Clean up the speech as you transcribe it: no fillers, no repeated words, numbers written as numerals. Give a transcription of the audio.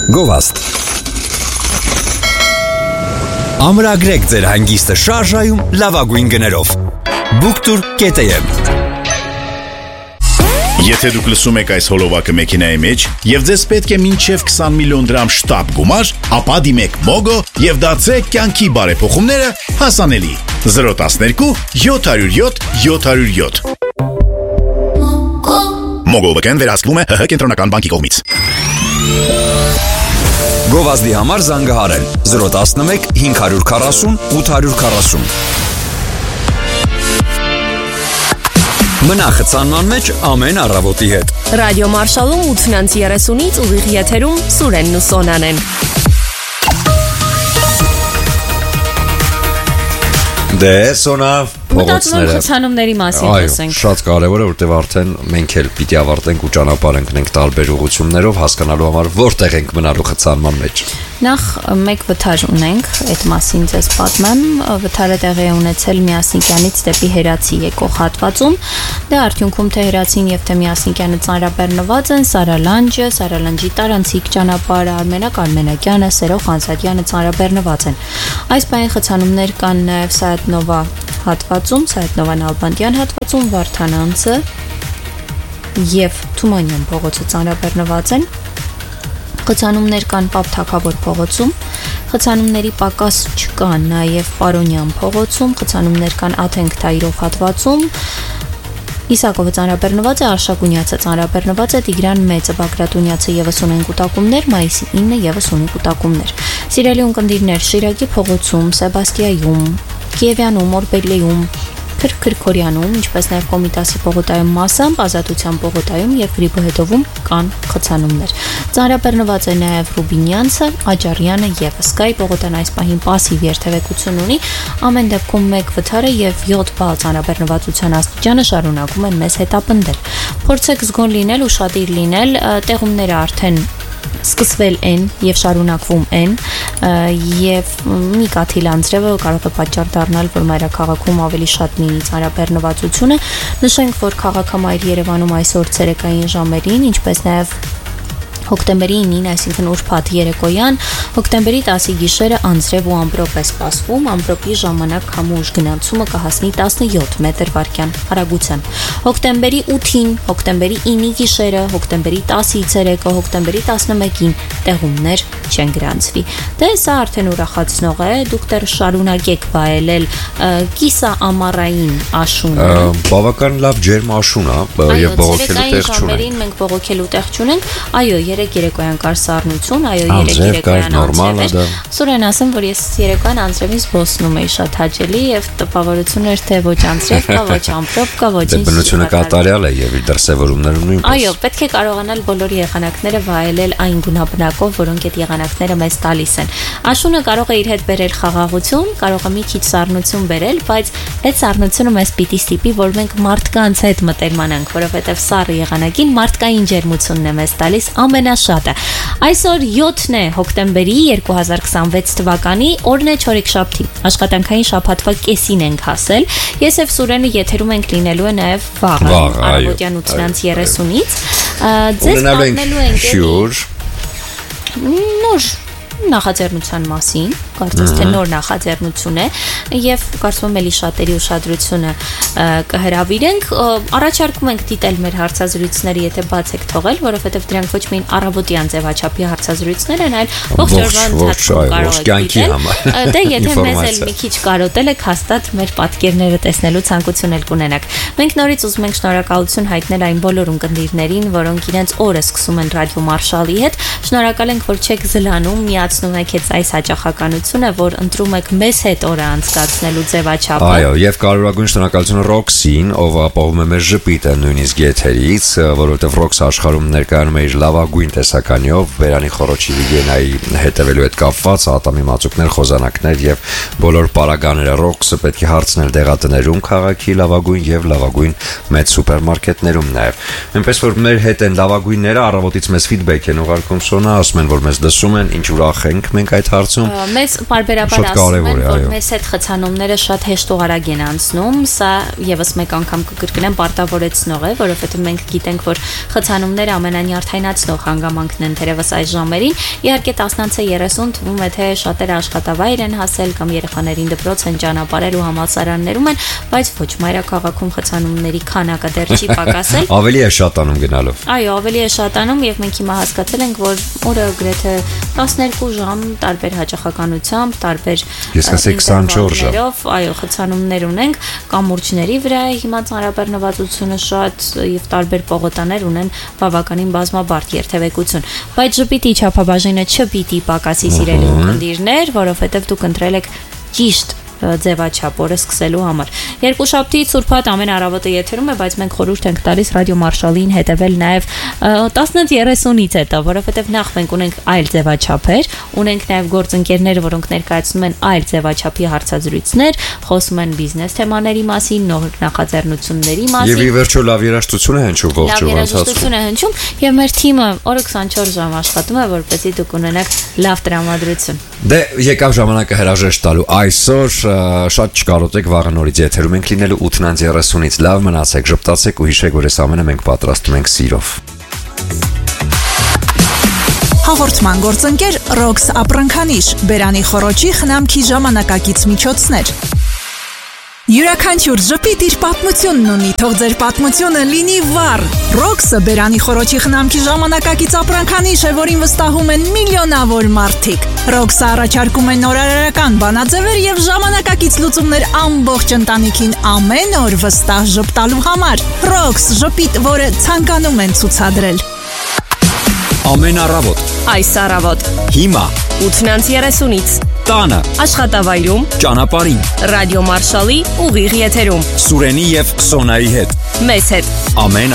Գովաստ Ամրագրեք ձեր հանգիստը շարժայում լավագույն գներով Booktour.am Եթե դուք լսում եք այս հոլովակը մեքենայի մեջ եւ ձեզ պետք է մինչեւ 20 միլիոն դրամ շտապ գումար, ապա դիմեք Mogo եւ դարձրեք կյանքի բարեփոխումները հասանելի 012 707 707 Mogo վկան վերահսկվում է ՀՀ կենտրոնական բանկի կողմից Գովազդի համար զանգահարել 011 540 840 Մնախցանման մեջ ամեն առավոտի հետ Ռադիո Մարշալում 8:30-ից ուղիղ եթերում Սուրենն ու Սոնան են Դե Սոնա Մտածում խցանումների մասին ասենք։ Այո, շատ կարևոր է, որտեղ արդեն մենք էլ պիտի ավարտենք ու ճանապարհ ընկնենք տարբեր ուղղություններով, հասկանալու համար որտեղ ենք մնալու խցանման մեջ։ Նախ մեկ վթար ունենք, այդ մասին ձեզ պատմեմ, վթարը տեղի է ունեցել Միասնիկյանից դեպի Հերացի եկող հատվածում, դա արդյունքում թե Հերացին եւ թե Միասնիկյանը ծանրաբեռնված են, Սարալանջը, Սարալանջի տարանցիկ ճանապարհը, Արմենակ Արմենակյանը, Սերող Խանսատյանը ծանրաբեռնված են։ Այս բանի խցանումներ կան նաեւ Սայաթնովա հատվածում, Սայաթնովան Ալբանդյան հատվածում, Վարդանանցը եւ Թումանյան փողոցը ծանրաբեռնված են։ Խցանումներ կան Պապ Թագավոր փողոցում, խցանումների պակաս չկա նաև Պարոնյան փողոցում, խցանումներ կան Աթենք Թայրով հատվածում, Իսակովը ծանրաբեռնված է, Արշակունյացը ծանրաբեռնված է, Տիգրան Մեծը, Բագրատունյացը եւս ունեն կուտակումներ, Մայիսի 9-ը եւս ունի կուտակումներ։ Սիրելի ունկնդիրներ, Շիրակի փողոցում, Սեբաստիայում, Կիևյանում, Օրբելիում, Քրքորյանում, ինչպես նաև Կոմիտասի պողոտայում մասամբ, Ազատության պողոտայում եւ Գրիբոհետովում կան խցանումներ։ Ծանրաբեռնված է նաև Ռուբինյանցը, Աջարյանը եւ Սկայ պողոտան այս պահին пассив երթևեկություն ունի, ամեն դեպքում 1 վթարը եւ 7 բալ ծանրաբեռնվածության աստիճանը շարունակում են մեզ հետապնդել։ Փորձեք զգոն լինել, ուշադիր լինել, տեղումները արդեն սկսվել են եւ շարունակվում են եւ մի կաթիլ անձրևը կարող է պատճառ դառնալ, որ մայրաքաղաքում ավելի շատ լինի ծանրաբեռնվածությունը։ Նշենք, որ քաղաքամայր Երևանում այսօր ցերեկային ժամերին, ինչպես նաեւ հոկտեմբերի 9-ին, այսինքն ուրբաթ երեկոյան, հոկտեմբերի 10-ի գիշերը անձրև ու ամպրոպ է սպասվում, ամպրոպի ժամանակ քամու ուժգնացումը կհասնի 17 մետր վարկյան արագության։ Հոկտեմբերի 8-ին, հոկտեմբերի 9-ի գիշերը, հոկտեմբերի 10-ի ցերեկը, հոկտեմբերի 11-ին տեղումներ չեն գրանցվի։ Դե սա արդեն ուրախացնող է, դուք դեռ շարունակեք վայելել կիսա ամառային աշունը։ Բավական լավ ջերմ աշուն է եւ բողոքելու տեղ չունենք։ Մենք բողոքելու տեղ չունենք։ Այո, երեկոյան կար սառնություն, այո, երեկոյան անձրև։ Սուրեն ասեմ, որ ես երեկոյան անձրևին զբոսնում էի շատ հաճելի եւ տպավորություն էր, թե ոչ անձրև կա, ոչ ամպրոպ կա, ոչինչ։ Դե բնությունը կատարյալ է եւ իր դրսեւորումները նույնպես։ Այո, պետք է կարողանալ բոլոր եղանակները վայելել այն գունաբնակով, որոնք այդ եղանակները մեզ տալիս են։ Աշունը կարող է իր հետ բերել խաղաղություն, կարող է մի քիչ սառնություն բերել, բայց այդ սառնությունը մեզ պիտի ստիպի, որ մենք մարդկանց հետ մտերմանանք, որովհետեւ սառը եղանակին մարդկային ջերմությունն է մեզ տալիս ամենաշատը։ Այսօր 7-ն է հոկտեմբերի 2026 թվականի, օրն է չորեքշաբթի։ Աշխատանքային շաբաթվա կեսին ենք հասել։ Ես եւ Սուրենը եթերում ենք լինելու է նաեւ վաղը, առավոտյան 8:30-ից։ Ձեզ պատմելու ենք նոր նախաձեռնության մասին, կարծես թե նոր նախաձեռնություն է եւ կարծում եմ էլի շատերի ուշադրությունը կհրավիրենք, առաջարկում ենք դիտել մեր հարցազրույցները, եթե բաց եք թողել, որովհետեւ դրանք ոչ միայն առավոտյան ձևաչափի հարցազրույցներ են, այլ ողջ օրվա ընթացքում կարող եք դիտել։ Դե եթե մեզ էլ մի քիչ կարոտել եք, հաստատ մեր պատկերները տեսնելու ցանկություն էլ կունենաք։ Մենք նորից ուզում ենք շնորհակալություն հայտնել այն բոլոր ունկնդիրներին, որոնք իրենց օրը սկսում են ռադիո Մարշալի հետ։ Շնորհակալ ենք, որ չեք զլանում, միացնում եք այս հաճախականությունը, որ ընտրում եք մեզ հետ օրը անցկացնելու ձևաչափը։ Այո, եւ կարևորագույն շնորհակալություն Ռոքսին, ով ապահովում է մեր ժպիտը նույնիսկ եթերից, որովհետեւ Ռոքսը աշխարհում ներկայանում է իր լավագույն տեսականիով, Բերանի Խորոչի Վիգենայի հետևելու հետ կապված ատամի մածուկներ, խոզանակներ եւ բոլոր պարագաները։ Ռոքսը պետք է հարցնել դեղատներում քաղաքի լավագույն եւ լավագույն մեծ սուպերմարկետներում նաեւ։ Այնպես որ մեր հետ են լավագույնները, առավոտից մեզ ֆիդբեք են ուղարկում Սոնա, ասում են, որ մեզ լսում են, ինչ ուրախ կվախենք մենք այդ հարցում։ Մեզ բարբերաբար ասում են, որ մեզ այդ խցանումները շատ հեշտ ու արագ են անցնում, սա եւս մեկ անգամ կկրկնեմ պարտավորեցնող է, որովհետեւ մենք գիտենք, որ խցանումները ամենանյարդայնացնող հանգամանքն են թերևս այս ժամերին։ Իհարկե 10-30 թվում է թե շատերը աշխատավայր են հասել կամ երեխաներին դպրոց են ճանապարհել ու համալսարաններում են, բայց ոչ մայրաքաղաքում խցանումների քանակը դեռ չի պակասել։ Ավելի է շատանում գնալով։ Այո, ավելի է շատանում եւ մենք հիմա հասկացել ենք, որ օրը գրեթե 12 ժամ տարբեր հաճախականությամբ, տարբեր ինտերվալներով, այո, խցանումներ ունենք, կամուրջների վրա է հիմա ծանրաբեռնվածությունը շատ եւ տարբեր պողոտաներ ունեն բավականին բազմաբարդ երթևեկություն, բայց ժպիտի չափաբաժինը չպիտի պակասի սիրելի ունկնդիրներ, որովհետեւ դուք ընտրել եք ճիշտ ձևաչափ օրը սկսելու համար։ Երկուշաբթի Սուրբաթ ամեն առավոտը եթերում է, բայց մենք խորհուրդ ենք տալիս ռադիո Մարշալին հետևել նաև 10:30-ից հետո, որովհետև նախ մենք ունենք այլ ձևաչափեր, ունենք նաև գործընկերներ, որոնք ներկայացնում են այլ ձևաչափի հարցազրույցներ, խոսում են բիզնես թեմաների մասին, նոր նախաձեռնությունների մասին։ Եվ ի վերջո լավ երաժշտություն է հնչում ողջ օրը ընթացքում։ Լավ երաժշտություն է հնչում, եւ մեր թիմը օրը 24 ժամ աշխատում է, որպեսզի դուք ունենաք լավ տրամադրություն։ Դե եկավ ժամանակը հրաժեշտ տալու այսօր շատ չկարոտեք վաղը նորից եթերում ենք լինելու 8:30-ից լավ մնացեք, ժպտացեք ու հիշեք, որ այս ամենը մենք պատրաստում ենք սիրով։ Հաղորդման գործընկեր Rox ապրանքանիշ, բերանի խորոչի խնամքի ժամանակակից միջոցներ։ Յուրաքանչյուր ժպիտ իր պատմությունն ունի, թող ձեր պատմությունը լինի վառ։ Rox-ը բերանի խորոչի խնամքի ժամանակակից ապրանքանիշ է, որին վստահում են միլիոնավոր մարդիկ։ Rox-ը առաջարկում է նորարարական բանաձևեր եւ ժամանակակից լուծումներ ամբողջ ընտանիքին ամեն օր վստահ ժպտալու համար։ Rox ժպիտ, որը ցանկանում են ցուցադրել։ Ամեն առավոտ, Այս առավոտ, հիմա, 8:30-ից, տանը, աշխատավայրում, ճանապարհին, ռադիո Մարշալի ուղիղ եթերում, Սուրենի եւ Սոնայի հետ։ մեզ հետ։ Ամեն